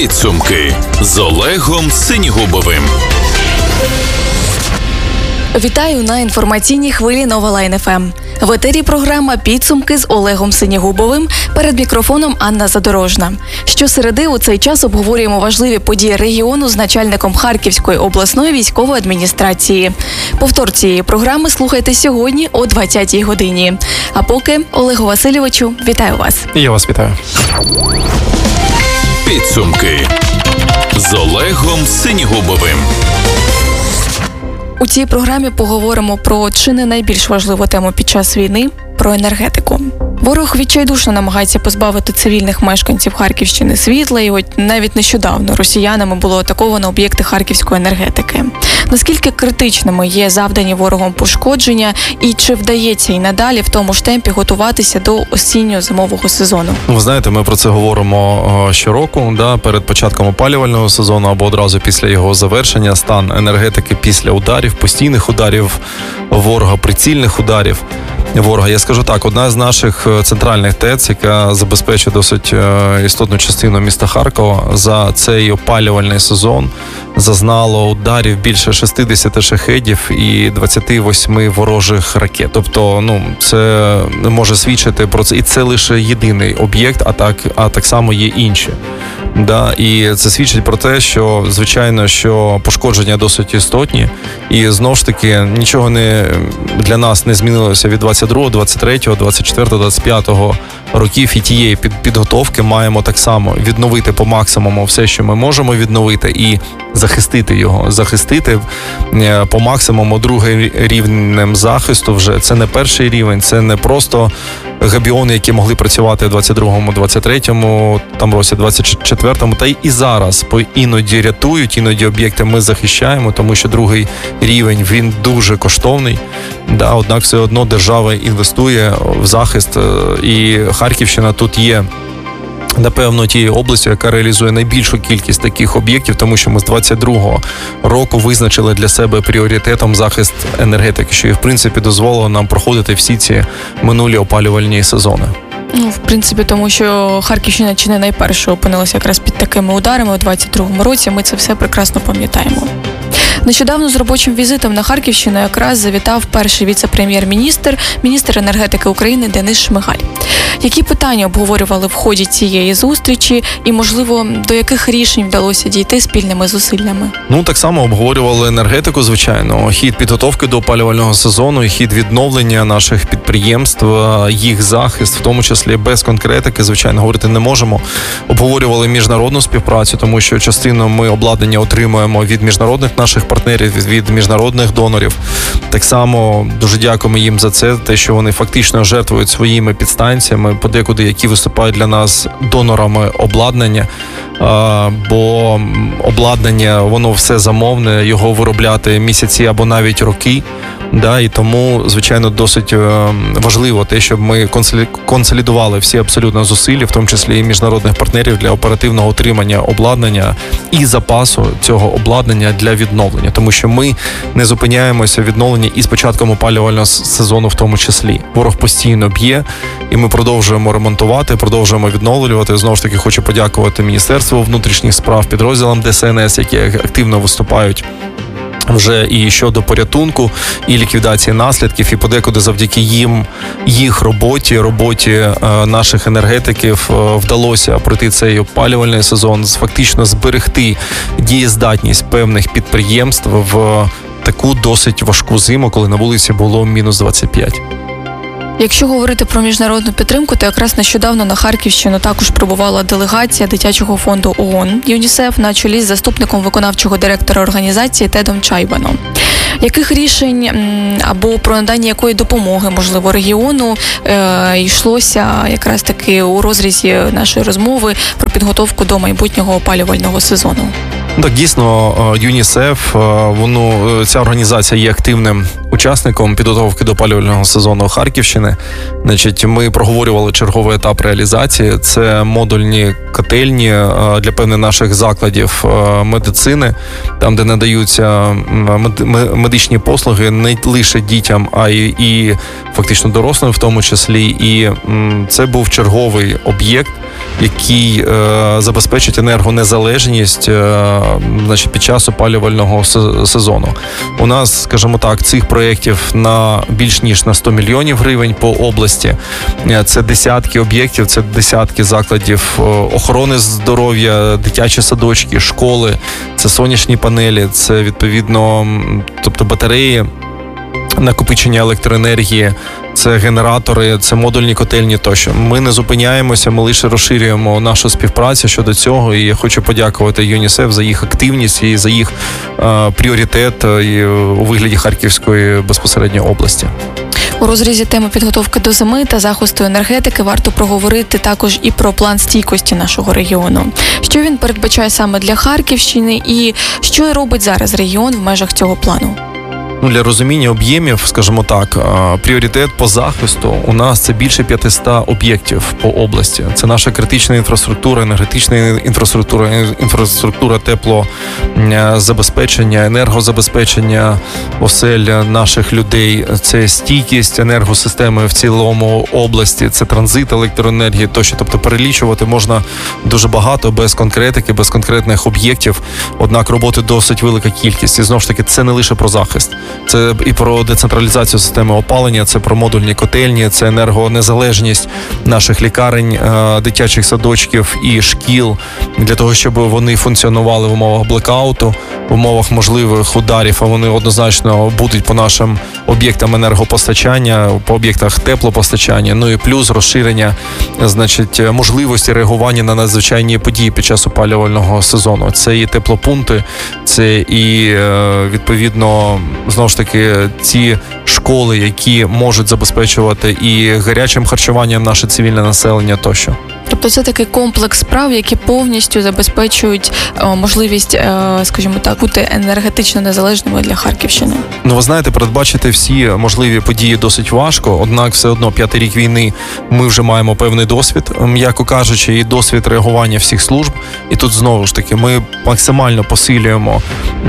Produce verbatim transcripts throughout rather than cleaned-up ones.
Підсумки з Олегом Синігубовим. Вітаю на інформаційній хвилі Нова Лайн еф ем. В етері програма «Підсумки» з Олегом Синігубовим. Перед мікрофоном Анна Задорожна. Щосереди у цей час обговорюємо важливі події регіону з начальником Харківської обласної військової адміністрації. Повтор цієї програми слухайте сьогодні о двадцятій годині. А поки, Олегу Васильовичу, вітаю вас. Я вас вітаю. Підсумки з Олегом Синігубовим. У цій програмі поговоримо про чи не найбільш важливу тему під час війни – про енергетику. Ворог відчайдушно намагається позбавити цивільних мешканців Харківщини світла, і от навіть нещодавно росіянами було атаковано об'єкти харківської енергетики. Наскільки критичними є завдані ворогом пошкодження, і чи вдається і надалі в тому ж темпі готуватися до осінньо-зимового сезону? Ви знаєте, ми про це говоримо щороку, да, перед початком опалювального сезону або одразу після його завершення. Стан енергетики після ударів, постійних ударів ворога, прицільних ударів ворога. Я скажу так, одна з наших центральних ТЕЦ, яка забезпечує досить істотну частину міста Харкова, за цей опалювальний сезон зазнало ударів більше шістдесят шахедів і двадцять вісім ворожих ракет. Тобто, ну, це може свідчити про це. І це лише єдиний об'єкт, а так, а так само є інші. Да, і це свідчить про те, що, звичайно, що пошкодження досить істотні. І, знову ж таки, нічого не, для нас не змінилося від двадцять другого, двадцять третього, двадцять четвертого, двадцять п'ятого років. І тієї під, підготовки маємо так само відновити по максимуму все, що ми можемо відновити, і захистити його. Захистити по максимуму другим рівнем захисту вже. Це не перший рівень, це не просто габіони, які могли працювати в двадцять другому, двадцять третьому, там році, двадцять четвертому, та й і зараз іноді рятують, іноді об'єкти ми захищаємо, тому що другий рівень, він дуже коштовний. Да, однак все одно держава інвестує в захист, і Харківщина тут є, напевно, тією областю, яка реалізує найбільшу кількість таких об'єктів, тому що ми з двадцять другого року визначили для себе пріоритетом захист енергетики, що і, в принципі, дозволило нам проходити всі ці минулі опалювальні сезони. Ну, в принципі, тому що Харківщина чи не найперше опинилася якраз під такими ударами у двадцять другому році, ми це все прекрасно пам'ятаємо. Нещодавно з робочим візитом на Харківщину якраз завітав перший віце-прем'єр-міністр, міністр енергетики України Денис Шмигаль. Які питання обговорювали в ході цієї зустрічі і, можливо, до яких рішень вдалося дійти спільними зусиллями? Ну, так само обговорювали енергетику, звичайно, хід підготовки до опалювального сезону, хід відновлення наших підприємств, їх захист, в тому числі без конкретики, звичайно, говорити не можемо. Обговорювали міжнародну співпрацю, тому що частину ми обладнання отримуємо від міжнародних наших партнерів, від міжнародних донорів. Так само дуже дякуємо їм за це, те, що вони фактично жертвують своїми підстанціями, подекуди, які виступають для нас донорами обладнання, бо обладнання, воно все замовне, його виробляти місяці або навіть роки. Да, і тому, звичайно, досить важливо те, щоб ми консолідували всі абсолютно зусилля, в тому числі і міжнародних партнерів, для оперативного утримання обладнання і запасу цього обладнання для відновлення. Тому що ми не зупиняємося в відновленні і з початком опалювального сезону в тому числі. Ворог постійно б'є, і ми продовжуємо ремонтувати, продовжуємо відновлювати. Знову ж таки, хочу подякувати Міністерству внутрішніх справ, підрозділам Де Ес Ен Ес, які активно виступають вже і щодо порятунку, і ліквідації наслідків, і подекуди завдяки їм, їх роботі, роботі е, наших енергетиків е, вдалося пройти цей опалювальний сезон, фактично зберегти дієздатність певних підприємств в таку досить важку зиму, коли на вулиці було мінус двадцять п'ять. Якщо говорити про міжнародну підтримку, то якраз нещодавно на Харківщину також прибувала делегація дитячого фонду ООН ЮНІСЕФ на чолі з заступником виконавчого директора організації Тедом Чайбаном. Яких рішень або про надання якої допомоги, можливо, регіону е, йшлося якраз таки у розрізі нашої розмови про підготовку до майбутнього опалювального сезону? Так, дійсно, ЮНІСЕФ, воно, ця організація є активним учасником підготовки до опалювального сезону Харківщини. Значить, ми проговорювали черговий етап реалізації. Це модульні котельні для певних наших закладів медицини, там, де надаються медичні послуги не лише дітям, а й і фактично дорослим в тому числі. І це був черговий об'єкт, який е, забезпечить енергонезалежність е, значить, під час опалювального сезону. У нас, скажімо так, цих проєктів на більш ніж на сто мільйонів гривень по області. Це десятки об'єктів, це десятки закладів охорони здоров'я, дитячі садочки, школи, це сонячні панелі, це відповідно, тобто батареї, накопичення електроенергії, це генератори, це модульні котельні тощо. Ми не зупиняємося, ми лише розширюємо нашу співпрацю щодо цього. І я хочу подякувати ЮНІСЕФ за їх активність і за їх е, пріоритет е, у вигляді Харківської безпосередньо області. У розрізі теми підготовки до зими та захисту енергетики варто проговорити також і про план стійкості нашого регіону. Що він передбачає саме для Харківщини і що робить зараз регіон в межах цього плану? Ну, для розуміння об'ємів, скажімо так, пріоритет по захисту у нас це більше п'ятсот об'єктів по області. Це наша критична інфраструктура, енергетична інфраструктура, інфраструктура теплозабезпечення, енергозабезпечення осель наших людей. Це стійкість енергосистеми в цілому області, це транзит електроенергії тощо. Тобто перелічувати можна дуже багато без конкретики, без конкретних об'єктів. Однак роботи досить велика кількість. І знову ж таки, це не лише про захист. Це і про децентралізацію системи опалення, це про модульні котельні, це енергонезалежність наших лікарень, дитячих садочків і шкіл, для того, щоб вони функціонували в умовах блекауту, в умовах можливих ударів, а вони однозначно будуть по нашим об'єктам енергопостачання, по об'єктах теплопостачання, ну і плюс розширення, значить, можливості реагування на надзвичайні події під час опалювального сезону. Це і теплопункти, це і, відповідно, знову ж таки, ці школи, які можуть забезпечувати і гарячим харчуванням наше цивільне населення тощо. Тобто це такий комплекс справ, які повністю забезпечують о, можливість, е, скажімо так, бути енергетично незалежними для Харківщини. Ну, ви знаєте, передбачити всі можливі події досить важко, однак все одно п'ятий рік війни ми вже маємо певний досвід, м'яко кажучи, і досвід реагування всіх служб. І тут знову ж таки ми максимально посилюємо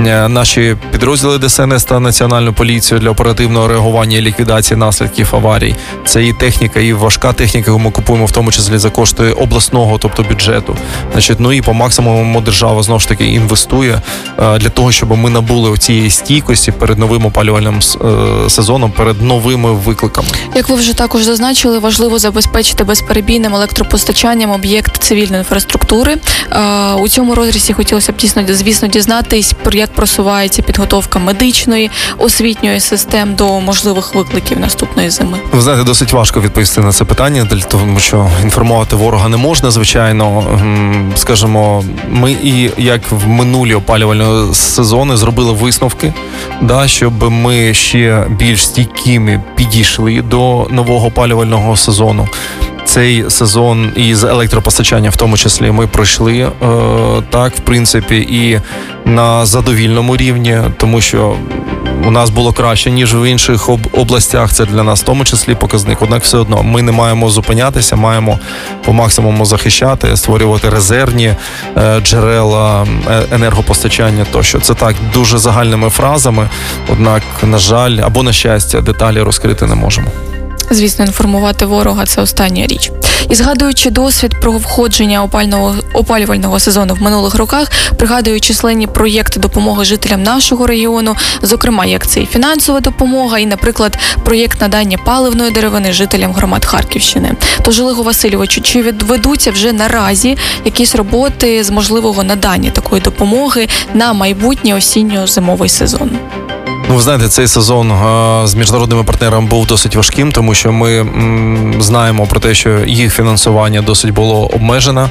наші підрозділи ДСНС та Національну поліцію для оперативного реагування і ліквідації наслідків аварій. Це і техніка, і важка техніка, яку ми купуємо в тому числі за кошти обласного, тобто бюджету. Значить, ну і по максимуму держава знову ж таки інвестує а, для того, щоб ми набули цієї стійкості перед новим опалювальним е, сезоном, перед новими викликами. Як ви вже також зазначили, важливо забезпечити безперебійним електропостачанням об'єкт цивільної інфраструктури. А, у цьому розрізі хотілося б дійсно, звісно, дізнатись, як просувається підготовка медичної, освітньої систем до можливих викликів наступної зими. Ви знаєте, досить важко відповісти на це питання, тому що інформувати ворога не можна, звичайно. Скажімо, ми і як в минулі опалювальні сезони зробили висновки, да, щоб ми ще більш стійкими підійшли до нового опалювального сезону. Цей сезон із електропостачання в тому числі ми пройшли е, так, в принципі, і на задовільному рівні, тому що у нас було краще, ніж в інших об- областях, це для нас в тому числі показник, однак все одно ми не маємо зупинятися, маємо по максимуму захищати, створювати резервні е, джерела е, енергопостачання тощо. Це так, дуже загальними фразами, однак, на жаль, або на щастя, деталі розкрити не можемо. Звісно, інформувати ворога – це остання річ. І згадуючи досвід про входження опального, опалювального сезону в минулих роках, пригадую численні проєкти допомоги жителям нашого регіону, зокрема, як це і фінансова допомога, і, наприклад, проєкт надання паливної деревини жителям громад Харківщини. Тож, Олегу Васильовичу, чи ведуться вже наразі якісь роботи з можливого надання такої допомоги на майбутній осінньо-зимовий сезон? Ну, ви знаєте, цей сезон а, з міжнародними партнерами був досить важким, тому що ми м, знаємо про те, що їх фінансування досить було обмежене.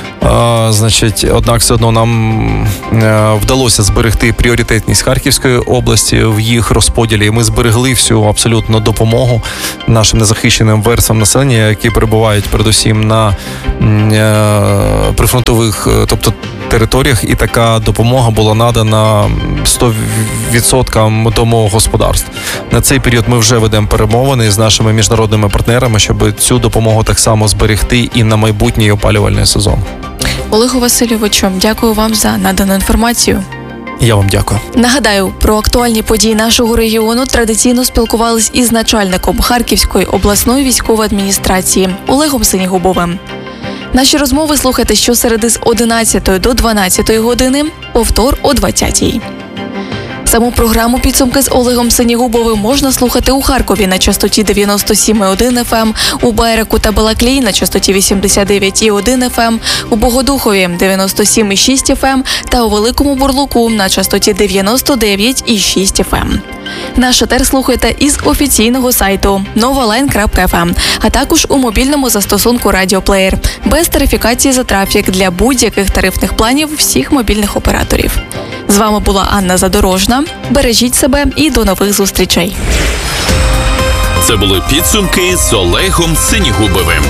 А, значить, однак все одно нам а, вдалося зберегти пріоритетність Харківської області в їх розподілі. І ми зберегли всю абсолютно допомогу нашим незахищеним верствам населення, які перебувають передусім на а, прифронтових, тобто територіях, і така допомога була надана сто відсотків домогосподарств. На цей період ми вже ведемо перемовини з нашими міжнародними партнерами, щоб цю допомогу так само зберегти і на майбутній опалювальний сезон. Олегу Васильовичу, дякую вам за надану інформацію. Я вам дякую. Нагадаю, про актуальні події нашого регіону традиційно спілкувались із начальником Харківської обласної військової адміністрації Олегом Синігубовим. Наші розмови слухайте щосереди з одинадцятої до дванадцятої години, повтор о двадцятій. Саму програму «Підсумки» з Олегом Синігубовим можна слухати у Харкові на частоті дев'яносто сім і один еф ем, у Байраку та Балаклії на частоті вісімдесят дев'ять і один еф ем, у Богодухові дев'яносто сім і шість еф ем та у Великому Бурлуку на частоті дев'яносто дев'ять і шість еф ем. Наш етер слухайте із офіційного сайту новалайн крапка еф ем, а також у мобільному застосунку «Радіоплеєр» без тарифікації за трафік для будь-яких тарифних планів всіх мобільних операторів. З вами була Анна Задорожна. Бережіть себе і до нових зустрічей. Це були підсумки з Олегом Синігубовим.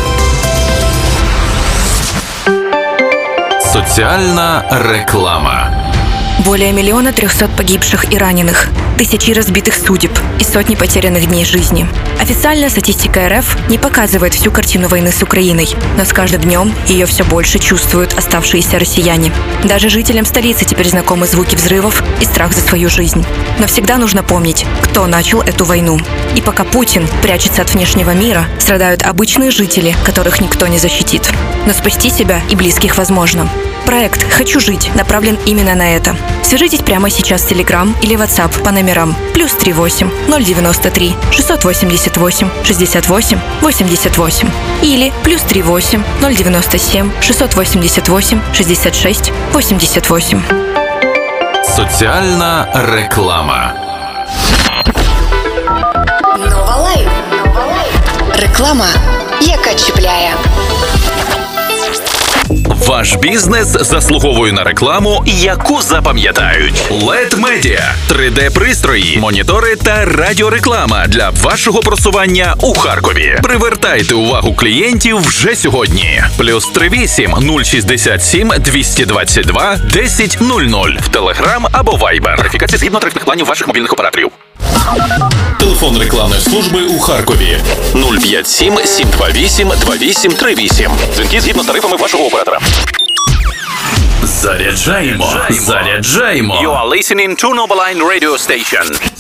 Соціальна реклама. Более миллиона трехсот погибших и раненых, тысячи разбитых судеб и сотни потерянных дней жизни. Официальная статистика эр эф не показывает всю картину войны с Украиной, но с каждым днем ее все больше чувствуют оставшиеся россияне. Даже жителям столицы теперь знакомы звуки взрывов и страх за свою жизнь. Но всегда нужно помнить, кто начал эту войну. И пока Путин прячется от внешнего мира, страдают обычные жители, которых никто не защитит. Но спасти себя и близких возможно. Проект «Хочу жить» направлен именно на это. Свяжитесь прямо сейчас в Telegram или WhatsApp по номерам плюс три восемь ноль девяносто три шестьсот восемьдесят восемь шестьдесят восемь восемьдесят восемь или плюс три восемь ноль девяносто семь шестьсот восемьдесят восемь шестьдесят шесть восемьдесят восемь. Соціальна реклама. Новалайн. Реклама, яка чіпляє. Ваш бізнес заслуговує на рекламу, яку запам'ятають. лед Media – три де-пристрої, монітори та радіореклама для вашого просування у Харкові. Привертайте увагу клієнтів вже сьогодні. Плюс три вісім нуль шістдесят сім двісті двадцять два десять нуль нуль в Telegram або Viber. Верифікація згідно тарифних планів ваших мобільних операторів. Телефон рекламної служби у Харкові нуль п'ять сім сім два вісім два вісім три вісім. Дзвінки згідно з тарифами вашого оператора. Заряджаємо. Заряджаємо. You are listening to Novaline Radio Station.